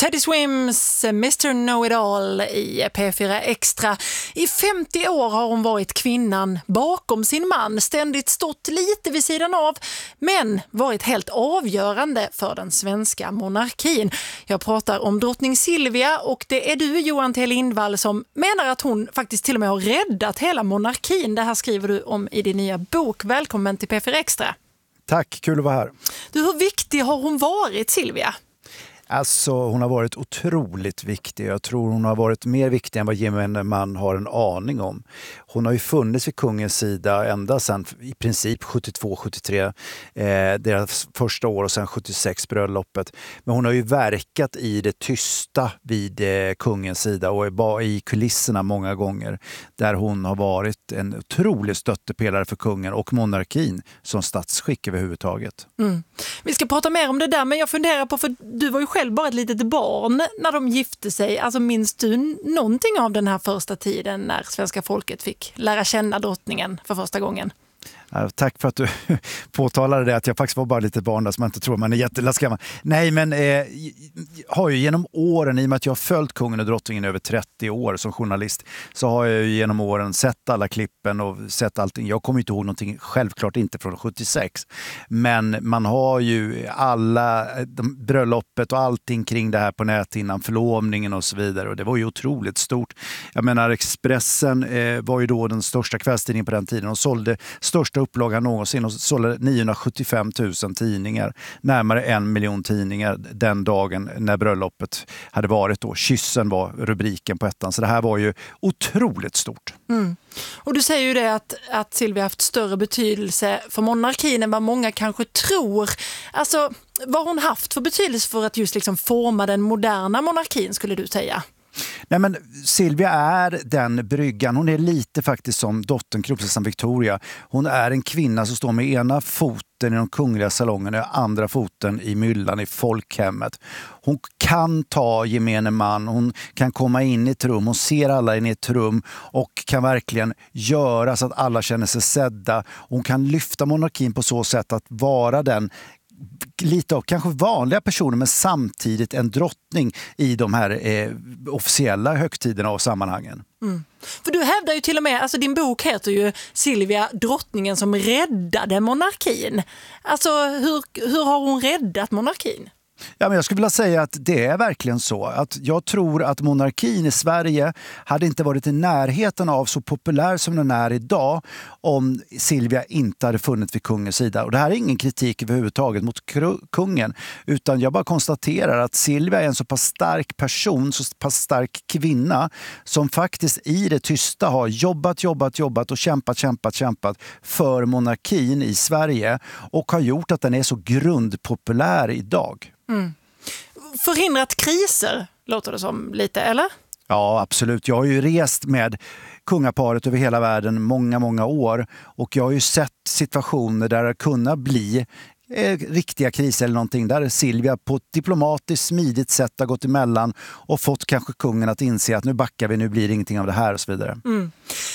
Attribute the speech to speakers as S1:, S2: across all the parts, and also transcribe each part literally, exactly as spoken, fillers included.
S1: Teddy Swims mister Know-It-All i P fyra Extra. I femtio år har hon varit kvinnan bakom sin man, ständigt stått lite vid sidan av, men varit helt avgörande för den svenska monarkin. Jag pratar om drottning Silvia, och det är du, Johan T. Lindvall, som menar att hon faktiskt till och med har räddat hela monarkin. Det här skriver du om i din nya bok. Välkommen till P fyra Extra.
S2: Tack, kul att vara här.
S1: Du, hur viktig har hon varit, Silvia?
S2: Alltså, hon har varit otroligt viktig. Jag tror hon har varit mer viktig än vad gemene man har en aning om. Hon har ju funnits vid kungens sida ända sedan i princip sjuttiotvå sjuttiotre, eh, deras första år, och sen sjuttiosex bröllopet. Men hon har ju verkat i det tysta vid eh, kungens sida och i kulisserna många gånger, där hon har varit en otrolig stöttepelare för kungen och monarkin som statsskick överhuvudtaget.
S1: Mm. Vi ska prata mer om det där, men jag funderar på, för du var ju själv bara ett litet barn när de gifte sig. Alltså, minns du någonting av den här första tiden när svenska folket fick lära känna drottningen för första gången?
S2: Ja, tack för att du påtalade det, att jag faktiskt var bara lite barn där, som man inte tror man är jättelasgammal. Nej, men eh, har ju genom åren, i och med att jag har följt kungen och drottningen över trettio år som journalist, så har jag ju genom åren sett alla klippen och sett allting. Jag kommer inte ihåg någonting, självklart inte från sjuttiosex, men man har ju alla de, bröllopet och allting kring det här på näthinnan, förlovningen och så vidare, och det var ju otroligt stort. Jag menar, Expressen eh, var ju då den största kvällstidningen på den tiden och sålde största upplagan någonsin och sålde niohundrasjuttiofem tusen tidningar, närmare en miljon tidningar den dagen när bröllopet hade varit då. Kyssen var rubriken på ettan, så det här var ju otroligt stort.
S1: Mm. Och du säger ju det att, att Silvia haft större betydelse för monarkin än vad många kanske tror. Alltså, vad har hon haft för betydelse för att just liksom forma den moderna monarkin, skulle du säga?
S2: Nej, men Silvia är den bryggan. Hon är lite faktiskt som dottern kronprinsessan Victoria. Hon är en kvinna som står med ena foten i de kungliga salongerna och andra foten i myllan i folkhemmet. Hon kan ta gemene man, hon kan komma in i ett rum, hon ser alla in i ett rum och kan verkligen göra så att alla känner sig sedda. Hon kan lyfta monarkin på så sätt att vara den lite av kanske vanliga personer, men samtidigt en drottning i de här eh, officiella högtiderna och sammanhangen.
S1: Mm. För du hävdar ju till och med, alltså din bok heter ju Silvia, drottningen som räddade monarkin. Alltså, hur, hur har hon räddat monarkin?
S2: Ja, men jag skulle vilja säga att det är verkligen så. Att jag tror att monarkin i Sverige hade inte varit i närheten av så populär som den är idag om Silvia inte hade funnits vid kungens sida. Och det här är ingen kritik överhuvudtaget mot kungen, utan jag bara konstaterar att Silvia är en så pass stark person, så pass stark kvinna, som faktiskt i det tysta har jobbat, jobbat, jobbat och kämpat, kämpat, kämpat för monarkin i Sverige, och har gjort att den är så grundpopulär idag.
S1: Mm. Förhindrat kriser, låter det som lite, eller?
S2: Ja, absolut. Jag har ju rest med kungaparet över hela världen många, många år, och jag har ju sett situationer där det kunnat bli eh, riktiga kriser eller någonting, där Silvia på ett diplomatiskt, smidigt sätt har gått emellan och fått kanske kungen att inse att nu backar vi, nu blir det ingenting av det här och så vidare. Mm.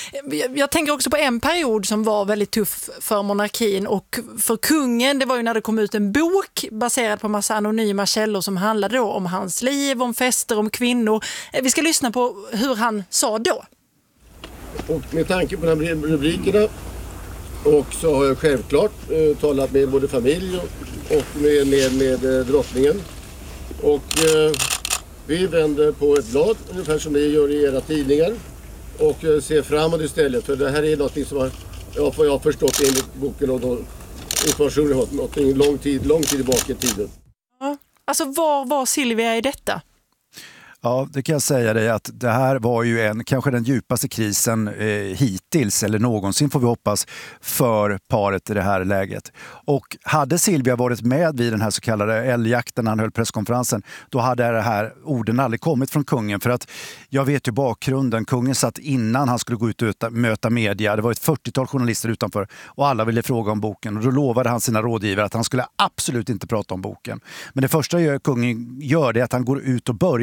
S1: Jag tänker också på en period som var väldigt tuff för monarkin och för kungen. Det var ju när det kom ut en bok baserad på massa anonyma källor som handlade då om hans liv, om fester, om kvinnor. Vi ska lyssna på hur han sa då.
S3: Och med tanke på de här rubrikerna, och så har jag självklart eh, talat med både familj och, och med, med, med eh, drottningen. Och eh, vi vänder på ett blad, ungefär som ni gör i era tidningar, och eh, ser framåt istället. För det här är något som har, jag, jag har förstått enligt boken och då, informationen har något lång tid, lång tid tillbaka i tiden.
S1: Ja, alltså var var Silvia i detta?
S2: Ja, det kan jag säga dig att det här var ju en, kanske den djupaste krisen eh, hittills, eller någonsin får vi hoppas, för paret i det här läget. Och hade Silvia varit med vid den här så kallade älgjakten när han höll presskonferensen, då hade det här orden aldrig kommit från kungen. För att jag vet ju bakgrunden, kungen satt innan han skulle gå ut och möta media. Det var ett fyrtiotal journalister utanför och alla ville fråga om boken. Och då lovade han sina rådgivare att han skulle absolut inte prata om boken. Men det första kungen gör det är att han går ut och börjar prata om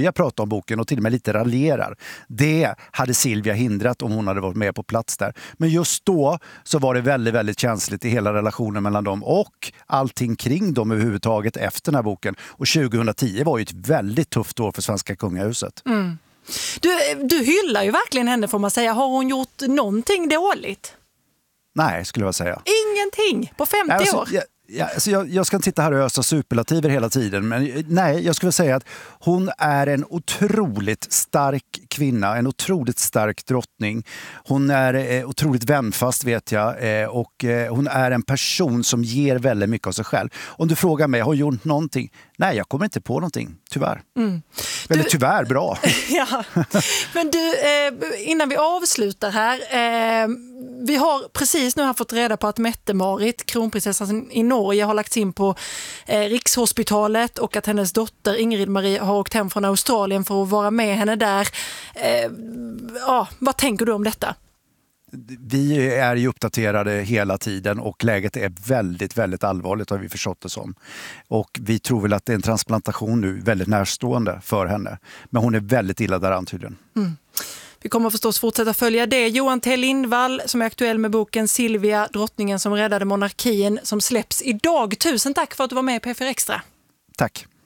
S2: om boken och till och med lite raljerar. Det hade Silvia hindrat om hon hade varit med på plats där. Men just då så var det väldigt, väldigt känsligt i hela relationen mellan dem och allting kring dem överhuvudtaget efter den här boken. Och tjugohundratio var ju ett väldigt tufft år för svenska kungahuset.
S1: Mm. Du, du hyllar ju verkligen henne, får man säga. Har hon gjort någonting dåligt?
S2: Nej, skulle jag säga.
S1: Ingenting på femtio
S2: alltså,
S1: år?
S2: Jag, jag, alltså jag, jag ska inte sitta här och ösa superlativer hela tiden. Men nej, jag skulle säga att hon är en otroligt stark kvinna. En otroligt stark drottning. Hon är eh, otroligt vänfast, vet jag. Eh, och eh, hon är en person som ger väldigt mycket av sig själv. Om du frågar mig, har hon gjort någonting? Nej, jag kommer inte på någonting, tyvärr. Mm. Eller du, tyvärr, bra.
S1: Ja. Men du, eh, innan vi avslutar här. Eh, vi har precis nu fått reda på att Mette-Marit, kronprinsessan i Norge, har lagts in på eh, Rikshospitalet och att hennes dotter Ingrid Marie har åkt hem från Australien för att vara med henne där. Eh, ja, vad tänker du om detta?
S2: Vi är ju uppdaterade hela tiden och läget är väldigt, väldigt allvarligt, har vi förstått det som. Och vi tror väl att det är en transplantation nu väldigt närstående för henne. Men hon är väldigt illa däran tydligen. Mm.
S1: Vi kommer förstås fortsätta följa det. Johan T. Lindvall som är aktuell med boken Silvia, drottningen som räddade monarkin, som släpps idag. Tusen tack för att du var med i P fyra Extra.
S2: Tack.